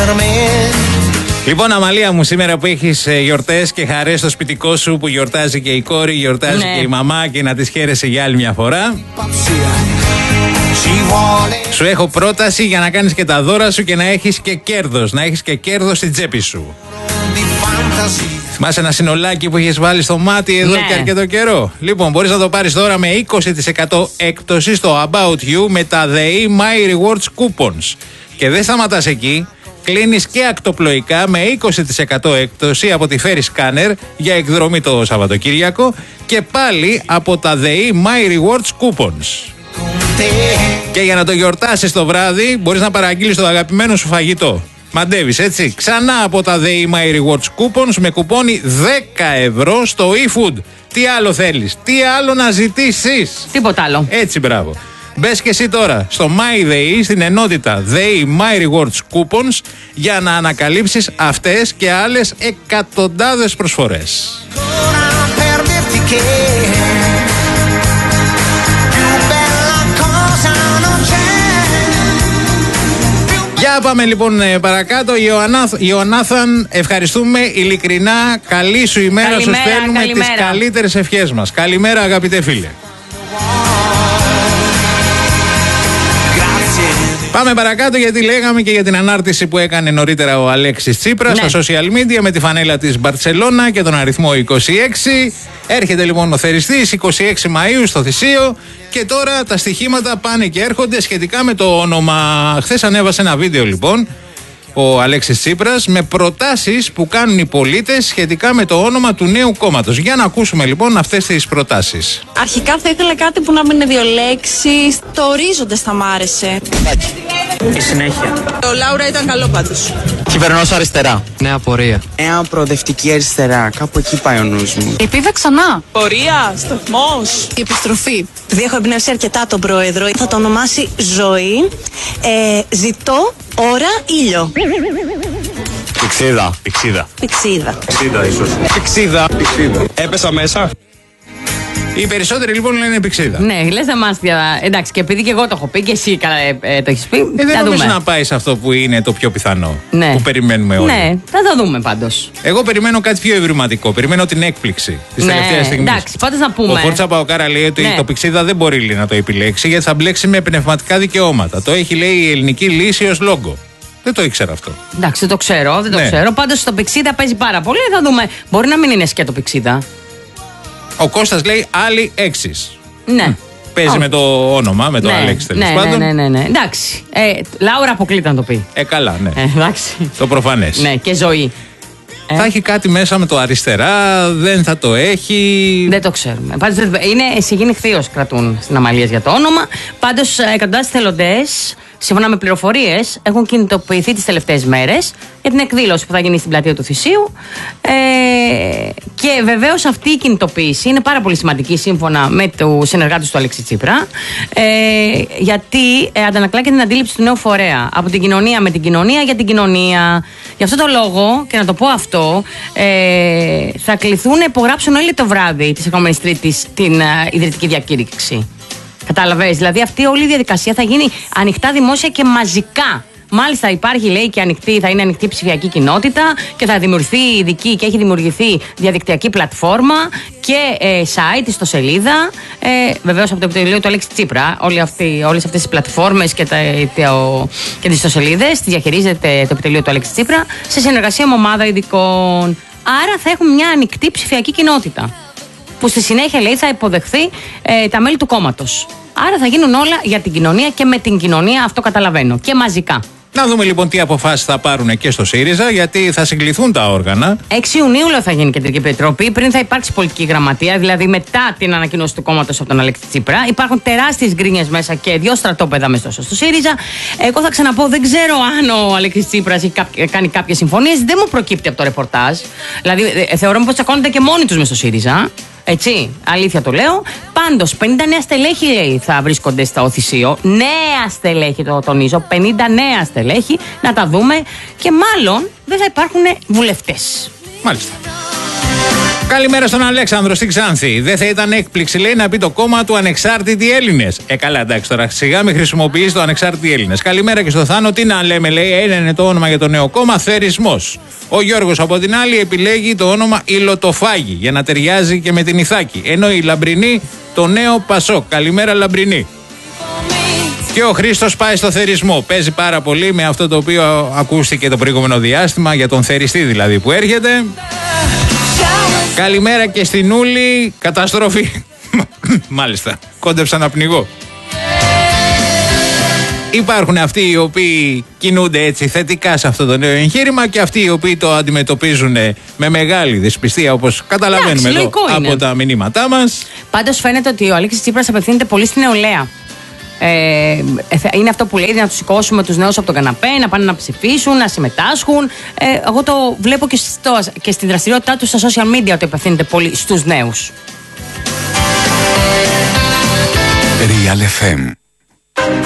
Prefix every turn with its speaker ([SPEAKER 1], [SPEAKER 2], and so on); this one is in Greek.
[SPEAKER 1] Λοιπόν, Αμαλία μου, σήμερα που έχεις γιορτές και χαρές στο σπιτικό σου, που γιορτάζει και η κόρη, γιορτάζει και η μαμά, και να τις χαίρεσαι για άλλη μια φορά, σου έχω πρόταση για να κάνεις και τα δώρα σου και να έχεις και κέρδος. Να έχεις και κέρδος στην τσέπη σου. Θυμάσαι ένα συνολάκι που έχεις βάλει στο μάτι εδώ και αρκετό καιρό? Λοιπόν, μπορείς να το πάρεις τώρα με 20% έκπτωση στο About You με τα The My Rewards Coupons. Και δεν σταματάς εκεί. Κλείνεις και ακτοπλοϊκά με 20% έκπτωση από τη Ferry Scanner για εκδρομή το Σαββατοκύριακο και πάλι από τα The My Rewards Coupons. Και για να το γιορτάσεις το βράδυ μπορείς να παραγγείλεις το αγαπημένο σου φαγητό. Μαντεύεις, έτσι, ξανά από τα The My Rewards Coupons με κουπόνι 10€ στο eFood. Τι άλλο θέλεις, τι άλλο να ζητήσεις?
[SPEAKER 2] Τίποτα άλλο.
[SPEAKER 1] Έτσι, μπράβο. Μπες και εσύ τώρα στο MyDay, στην ενότητα The My Rewards Coupons, για να ανακαλύψεις αυτές και άλλες εκατοντάδες προσφορές. Για πάμε λοιπόν παρακάτω. Ιωαννάθαν, ευχαριστούμε ειλικρινά. Καλή σου ημέρα, σου στέλνουμε τις καλύτερες ευχές μας. Καλημέρα, αγαπητέ φίλε. Πάμε παρακάτω, γιατί λέγαμε και για την ανάρτηση που έκανε νωρίτερα ο Αλέξης Τσίπρας στα social media με τη φανέλα της Μπαρτσελώνα και τον αριθμό 26. Έρχεται λοιπόν ο θεριστής 26 Μαΐου στο Θησίο και τώρα τα στοιχήματα πάνε και έρχονται σχετικά με το όνομα. Χθες ανέβασε ένα βίντεο λοιπόν ο Αλέξης Τσίπρας με προτάσεις που κάνουν οι πολίτες σχετικά με το όνομα του νέου κόμματος. Για να ακούσουμε λοιπόν αυτές τις προτάσεις.
[SPEAKER 3] Αρχικά θα ήθελα κάτι που να μην είναι δύο λέξεις. Το ορίζοντας θα μ' άρεσε.
[SPEAKER 4] Η συνέχεια.
[SPEAKER 3] Το Λάουρα ήταν καλό πάντως.
[SPEAKER 4] Κυβερνός αριστερά.
[SPEAKER 5] Νέα πορεία.
[SPEAKER 4] Νέα προοδευτική αριστερά. Κάπου εκεί πάει ο νους μου.
[SPEAKER 3] Επίβα ξανά. Πορεία, σταθμός. Η επιστροφή. Επειδή έχω εμπνεύσει αρκετά τον πρόεδρο, θα το ονομάσει Ζωή. Ζητώ ώρα ήλιο.
[SPEAKER 6] Πηξίδα.
[SPEAKER 3] Πηξίδα
[SPEAKER 6] ίσως.
[SPEAKER 1] Πηξίδα.
[SPEAKER 6] Έπεσα μέσα.
[SPEAKER 1] Οι περισσότεροι λοιπόν λένε πηξίδα.
[SPEAKER 2] Ναι, λες εμάς πια. Εντάξει, και επειδή και εγώ το έχω πει και εσύ το έχεις πει.
[SPEAKER 1] Δεν νομίζω να πάει σε αυτό που είναι το πιο πιθανό.
[SPEAKER 2] Ναι.
[SPEAKER 1] Που περιμένουμε όλοι.
[SPEAKER 2] Ναι, θα το δούμε πάντως.
[SPEAKER 1] Εγώ περιμένω κάτι πιο ευρηματικό. Περιμένω την έκπληξη τη τελευταία στιγμή.
[SPEAKER 2] Εντάξει, πάντως να πούμε.
[SPEAKER 1] Ο Φόρτσα Παοκάρα λέει ότι το πηξίδα δεν μπορεί να το επιλέξει γιατί θα μπλέξει με πνευματικά δικαιώματα. Το έχει, λέει, η ελληνική λύση ως λόγο. Δεν το ήξερα αυτό. Εντάξει,
[SPEAKER 2] δεν το ξέρω. Πάντως το πηξίδα παίζει πάρα πολύ. Θα δούμε. Μπορεί να μην είναι σκέτο πηξίδα.
[SPEAKER 1] Ο Κώστας λέει άλλοι έξις.
[SPEAKER 2] Ναι.
[SPEAKER 1] Παίζει με το όνομα, με το Αλέξη τέλος πάντων.
[SPEAKER 2] Ναι. Εντάξει. Λάουρα αποκλείται να το πει.
[SPEAKER 1] Καλά, ναι.
[SPEAKER 2] Εντάξει.
[SPEAKER 1] Το προφανές.
[SPEAKER 2] Ναι, και Ζωή.
[SPEAKER 1] Θα έχει κάτι μέσα με το αριστερά, δεν θα το έχει.
[SPEAKER 2] Δεν το ξέρουμε. Πάντως είναι συγγενειχθείως κρατούν στην Αμαλίας για το όνομα. Πάντως εκατοντάδες θελοντές, σύμφωνα με πληροφορίες, έχουν κινητοποιηθεί τις τελευταίες μέρες για την εκδήλωση που θα γίνει στην πλατεία του Θησίου. Και βεβαίως αυτή η κινητοποίηση είναι πάρα πολύ σημαντική σύμφωνα με τους συνεργάτες του Αλέξη Τσίπρα, γιατί αντανακλά και την αντίληψη του νέου φορέα. Από την κοινωνία με την κοινωνία για την κοινωνία. Γι' αυτό το λόγο, και να το πω αυτό, θα κληθούν να υπογράψουν όλοι το βράδυ της επόμενης Τρίτης την ιδρυτική διακήρυξη. Κατάλαβες, δηλαδή αυτή όλη η διαδικασία θα γίνει ανοιχτά, δημόσια και μαζικά. Μάλιστα υπάρχει, λέει, και θα είναι ανοιχτή ψηφιακή κοινότητα και θα δημιουργηθεί ειδική και έχει δημιουργηθεί διαδικτυακή πλατφόρμα και site, ιστοσελίδα. Βεβαίως από το επιτελείο του Αλέξη Τσίπρα. Όλες αυτές τις πλατφόρμες και τις ιστοσελίδες τις διαχειρίζεται το επιτελείο του Αλέξη Τσίπρα σε συνεργασία με ομάδα ειδικών. Άρα θα έχουμε μια ανοιχτή ψηφιακή κοινότητα που στη συνέχεια, λέει, θα υποδεχθεί τα μέλη του κόμματος. Άρα θα γίνουν όλα για την κοινωνία και με την κοινωνία, αυτό καταλαβαίνω, και μαζικά.
[SPEAKER 1] Να δούμε λοιπόν τι αποφάσεις θα πάρουν και στο ΣΥΡΙΖΑ, γιατί θα συγκληθούν τα όργανα.
[SPEAKER 2] 6 Ιουνίου θα γίνει η Κεντρική Επιτροπή, πριν θα υπάρξει πολιτική γραμματεία, δηλαδή μετά την ανακοίνωση του κόμματος από τον Αλέξη Τσίπρα. Υπάρχουν τεράστιες γκρίνιες μέσα και 2 στρατόπεδα μέσα στο ΣΥΡΙΖΑ. Εγώ θα ξαναπώ, δεν ξέρω αν ο Αλέξης Τσίπρας έχει κάνει κάποιες συμφωνίες, δεν μου προκύπτει από το ρεπορτάζ. Δηλαδή, θεωρώ πως τσακώνονται και μόνοι τους μέσα στο ΣΥΡΙΖΑ. Έτσι, αλήθεια το λέω. Πάντως, 50 νέα στελέχη, λέει, θα βρίσκονται στο Θησίο. Νέα στελέχη, το τονίζω. 50 νέα στελέχη, να τα δούμε. Και μάλλον δεν θα υπάρχουν βουλευτές.
[SPEAKER 1] Μάλιστα. Καλημέρα στον Αλέξανδρο στην Ξάνθη. Δεν θα ήταν έκπληξη, λέει, να πει το κόμμα του Ανεξάρτητοι Έλληνες. Καλά, εντάξει τώρα, σιγά μην χρησιμοποιείς το Ανεξάρτητοι Έλληνες. Καλημέρα και στο Θάνο, τι να λέμε, λέει, είναι το όνομα για το νέο κόμμα, Θερισμός. Ο Γιώργος από την άλλη επιλέγει το όνομα Ιλωτοφάγη για να ταιριάζει και με την Ιθάκη. Ενώ η Λαμπρινή το νέο Πασόκ. Καλημέρα, Λαμπρινή. Και ο Χρήστος πάει στο θερισμό. Παίζει πάρα πολύ με αυτό το οποίο ακούστηκε το προηγούμενο διάστημα, για τον θεριστή δηλαδή που έρχεται. Καλημέρα και στην Ούλη. Καταστροφή. Μάλιστα. Κόντεψα να πνιγώ. Υπάρχουν αυτοί οι οποίοι κινούνται έτσι θετικά σε αυτό το νέο εγχείρημα και αυτοί οι οποίοι το αντιμετωπίζουν με μεγάλη δυσπιστία, όπως καταλαβαίνουμε εδώ από τα μηνύματά μας.
[SPEAKER 2] Πάντως φαίνεται ότι ο Αλέξης Τσίπρας απευθύνεται πολύ στην νεολαία. Είναι αυτό που λέει, να τους σηκώσουμε τους νέους από τον καναπέ, να πάνε να ψηφίσουν, να συμμετάσχουν. Εγώ το βλέπω και στη δραστηριότητά του στα social media ότι απευθύνεται πολύ στους νέους.
[SPEAKER 5] Real FM.